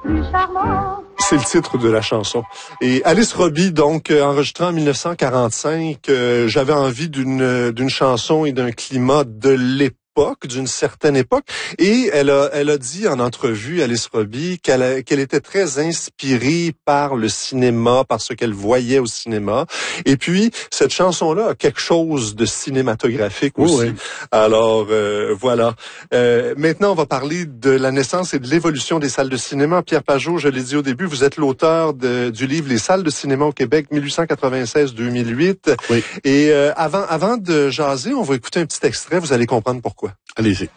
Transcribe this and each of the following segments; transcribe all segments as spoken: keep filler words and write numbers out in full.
plus charmant. C'est le titre de la chanson. Et Alice Robbie, donc, euh, enregistrée en mille neuf cent quarante-cinq, euh, j'avais envie d'une d'une chanson et d'un climat de l'époque, d'une certaine époque. Et elle a elle a dit en entrevue, Alice Robbie, qu'elle a, qu'elle était très inspirée par le cinéma, par ce qu'elle voyait au cinéma. Et puis, cette chanson-là a quelque chose de cinématographique aussi. Oui, oui. Alors, euh, voilà. Euh, maintenant, on va parler de la naissance et de l'évolution des salles de cinéma. Pierre Pajot, je l'ai dit au début, vous êtes l'auteur de, du livre Les salles de cinéma au Québec, mille huit cent quatre-vingt-seize à deux mille huit. Oui. Et euh, avant, avant de jaser, on va écouter un petit extrait, vous allez comprendre pourquoi. Allez-y.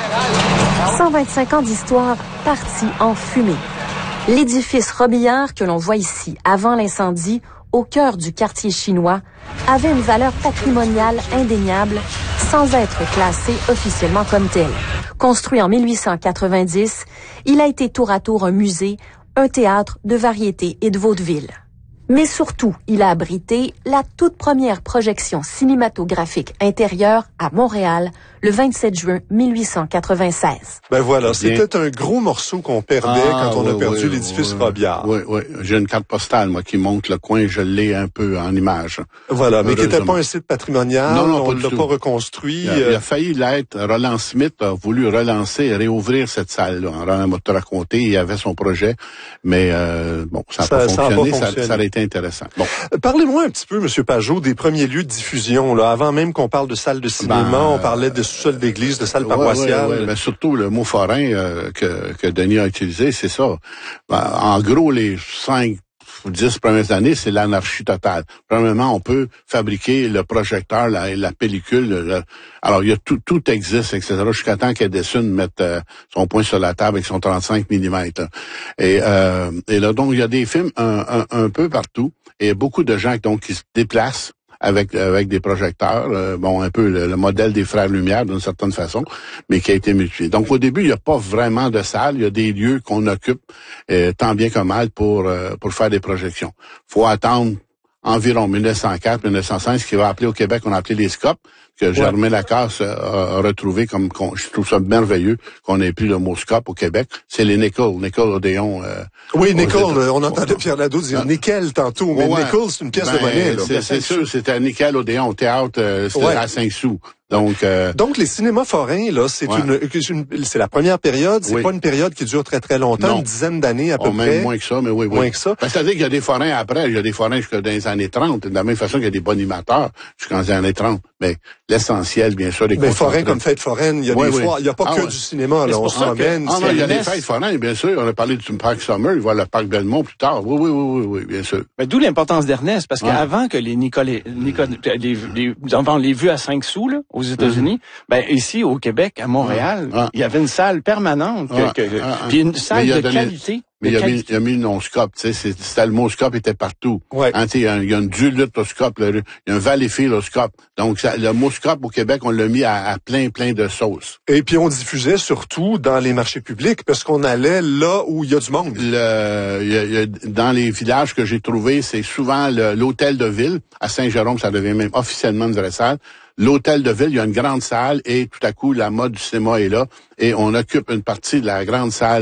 cent vingt-cinq ans d'histoire partis en fumée. L'édifice Robillard que l'on voit ici avant l'incendie, au cœur du quartier chinois, avait une valeur patrimoniale indéniable sans être classé officiellement comme tel. Construit en mille huit cent quatre-vingt-dix, il a été tour à tour un musée, un théâtre de variété et de vaudeville. Mais surtout, il a abrité la toute première projection cinématographique intérieure à Montréal le vingt-sept juin mille huit cent quatre-vingt-seize. Ben voilà, c'était un gros morceau qu'on perdait ah, quand on oui, a perdu oui, l'édifice oui, Robillard. Oui, oui. J'ai une carte postale, moi, qui montre le coin, je l'ai un peu en image. Voilà, mais qui n'était pas un site patrimonial, non, non, on ne l'a pas reconstruit. Il a, il a failli l'être. Roland Smith a voulu relancer et réouvrir cette salle-là. Roland m'a tout raconté, il avait son projet, mais euh, bon, ça n'a pas, pas fonctionné, ça, ça aurait été intéressant. Bon. Parlez-moi un petit peu, Monsieur Pajot, des premiers lieux de diffusion. Là, avant même qu'on parle de salles de cinéma, ben, on parlait de sous-sol d'église, de salles ouais, paroissiales. Ouais, ouais, mais surtout le mot forain euh, que, que Denis a utilisé, c'est ça. Ben, en gros, les cinq ou dix premières années, c'est l'anarchie totale. Premièrement, on peut fabriquer le projecteur, la, la pellicule. Le, alors, il y a tout, tout existe, et cetera. Jusqu'à temps qu'Edison mette euh, son poing sur la table avec son trente-cinq millimètres. Et, euh, et là, donc, il y a des films un, un, un peu partout. Et beaucoup de gens donc qui se déplacent avec avec des projecteurs, euh, bon, un peu le, le modèle des Frères Lumière d'une certaine façon, mais qui a été multiplié. Donc, au début, il n'y a pas vraiment de salle, il y a des lieux qu'on occupe euh, tant bien que mal pour euh, pour faire des projections. Faut attendre environ mille neuf cent quatre, mille neuf cent cinq, ce qui va appeler au Québec, on a appelé les scopes, que Germain ouais. Lacasse a, a retrouvé comme, je trouve ça merveilleux qu'on ait plus le mot scope au Québec. C'est les Nickel, Nickel Odéon. Euh, oui, Nickel, on entendait Pierre Nadeau dire ah. Nickel tantôt, mais ouais, Nickel, c'est une pièce ben, de monnaie. Là. C'est, c'est sûr, c'était Nickel Odéon au théâtre, euh, c'était ouais. à cinq sous. Donc, euh, donc les cinémas forains, là, c'est ouais. une, une, c'est la première période. C'est oui. pas une période qui dure très très longtemps, non. une dizaine d'années à peu oh, près. Même moins que ça, mais oui, oui. Moins que ça. Ben, c'est-à-dire qu'il y a des forains après, il y a des forains jusqu'à dans les années trente, de la même façon qu'il y a des bonimateurs jusqu'aux années trente. Mais l'essentiel, bien sûr, des mais forains comme fête foraine, il y a oui, des oui. foires, il y a pas ah, que ouais. du cinéma, là, on se ramène. Ah non, il y a des fêtes foraines, bien sûr. On a parlé du parc Summer, il va le parc Belmont plus tard. Oui, oui, oui, oui, oui, bien sûr. Mais d'où l'importance d'Ernest, parce ouais. qu'avant que les Nicolas, Nicolas les, les, les, les vues à cinq sous, là, aux États-Unis, mm-hmm. ben, ici, au Québec, à Montréal, ah. il y avait une salle permanente, ah. que, que, ah. puis une salle de donné... qualité. Mais il a, mis, il a mis le non-scope, tu sais, c'était le mot scope était partout. Ouais. Hein, il y a, il y a une dulute au scope, il y a un valleyfield au scope. Donc, ça, le mot scope au Québec, on l'a mis à, à plein, plein de sauces. Et puis, on diffusait surtout dans les marchés publics, parce qu'on allait là où il y a du monde. Le, il y a, il y a, dans les villages que j'ai trouvés, c'est souvent le, l'hôtel de ville. À Saint-Jérôme, ça devient même officiellement une vraie salle. L'hôtel de ville, il y a une grande salle et tout à coup, la mode du cinéma est là et on occupe une partie de la grande salle.